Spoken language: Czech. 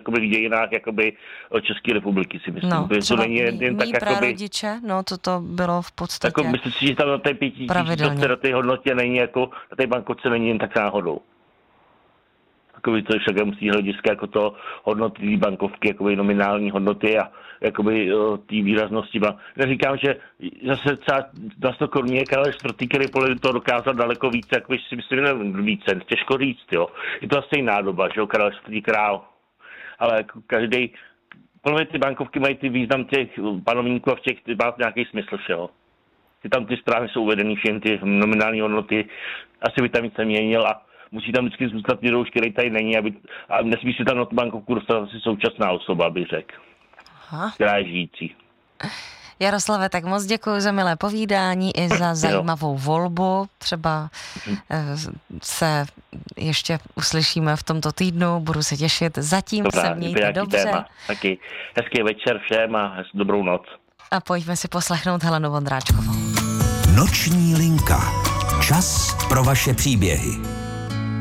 jakoby v dějinách jakoby České republiky, si myslím. No, to není jen tak jakoby... prarodiče, no to bylo v podstatě Jako myslím si, že tam na té 5000 na té hodnotě není jako, na té bankovce není jen tak náhodou. Jakoby to je však musí hlediska jako to hodnoty bankovky, jakoby nominální hodnoty a jakoby té výraznosti. Neříkám, že zase třeba na 100 korun je Karel IV., který to dokázal daleko více, jako si myslím, více, těžko říct, jo. Je to stejná doba, že jo, Karel IV. Král. Ale jako každý, podle mě ty bankovky mají ty význam těch panovníků a v těch má nějaký smysl všeho. Tam ty správy jsou uvedeny, všechny ty nominální hodnoty, asi by tam nic neměnil a musí tam vždycky zůstat ty roušky, který tady není, a nesmí si tam na tu bankovku dostat asi současná osoba, bych řekl, která je žijící. Jaroslave, tak moc děkuji za milé povídání i za zajímavou volbu. Třeba se ještě uslyšíme v tomto týdnu, budu se těšit. Zatím se mějte dobře. Téma. Taky hezký večer všem a dobrou noc. A pojďme si poslechnout Helenu Vondráčkovou. Noční linka. Čas pro vaše příběhy.